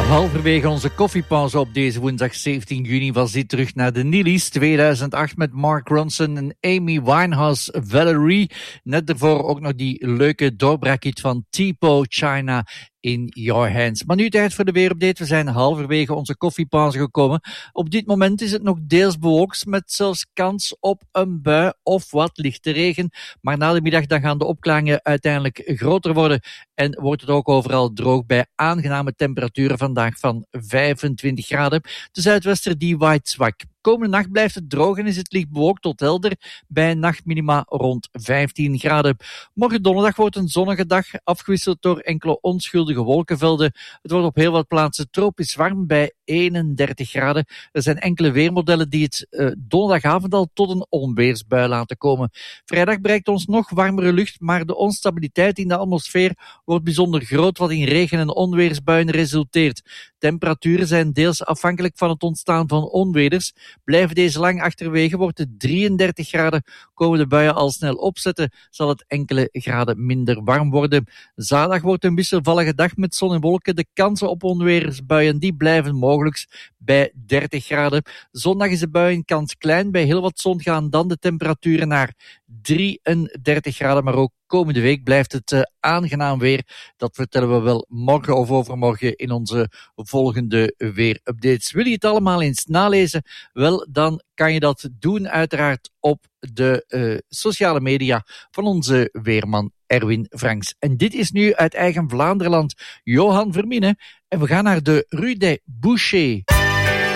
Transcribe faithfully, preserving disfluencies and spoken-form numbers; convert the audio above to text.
Halverwege onze koffiepauze op deze woensdag zeventien juni was dit terug naar de Nillies tweeduizend acht met Mark Ronson en Amy Winehouse, Valerie. Net daarvoor ook nog die leuke doorbraakhit van Tipo, China in Your Hands. Maar nu tijd voor de weerupdate. We zijn halverwege onze koffiepauze gekomen. Op dit moment is het nog deels bewolkt met zelfs kans op een bui of wat lichte regen. Maar na de middag dan gaan de opklaringen uiteindelijk groter worden en wordt het ook overal droog bij aangename temperaturen vandaag van vijfentwintig graden. De zuidwester die waait zwak. Komende nacht blijft het droog en is het licht bewolkt tot helder bij een nachtminima rond vijftien graden. Morgen donderdag wordt een zonnige dag, afgewisseld door enkele onschuldige wolkenvelden. Het wordt op heel wat plaatsen tropisch warm bij eenendertig graden. Er zijn enkele weermodellen die het uh, donderdagavond al tot een onweersbui laten komen. Vrijdag bereikt ons nog warmere lucht, maar de onstabiliteit in de atmosfeer wordt bijzonder groot, wat in regen- en onweersbuien resulteert. Temperaturen zijn deels afhankelijk van het ontstaan van onweders. Blijven deze lang achterwege, wordt het drieëndertig graden. Komen de buien al snel opzetten, zal het enkele graden minder warm worden. Zaterdag wordt een wisselvallige dag met zon en wolken. De kansen op onweersbuien die blijven mogelijk bij dertig graden. Zondag is de buienkans klein. Bij heel wat zon gaan dan de temperaturen naar drieëndertig graden. Maar ook komende week blijft het uh, aangenaam weer. Dat vertellen we wel morgen of overmorgen in onze volgende weerupdates. Wil je het allemaal eens nalezen? Wel, dan kan je dat doen uiteraard op de uh, sociale media van onze weerman Erwin Franks. En dit is nu uit eigen Vlaanderenland Johan Vermine. En we gaan naar de Rue des Bouchers.